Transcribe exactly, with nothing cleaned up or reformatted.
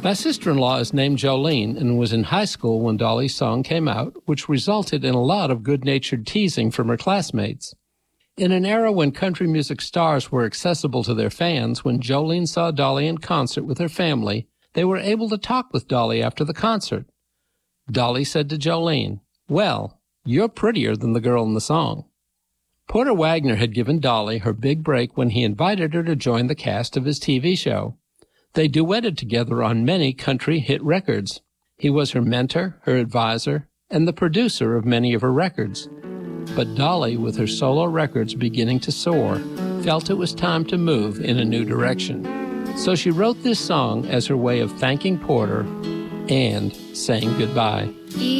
My sister-in-law is named Jolene and was in high school when Dolly's song came out, which resulted in a lot of good-natured teasing from her classmates. In an era when country music stars were accessible to their fans, when Jolene saw Dolly in concert with her family, they were able to talk with Dolly after the concert. Dolly said to Jolene, "Well, you're prettier than the girl in the song." Porter Wagoner had given Dolly her big break when he invited her to join the cast of his T V show. They duetted together on many country hit records. He was her mentor, her advisor, and the producer of many of her records. But Dolly, with her solo records beginning to soar, felt it was time to move in a new direction. So she wrote this song as her way of thanking Porter and saying goodbye.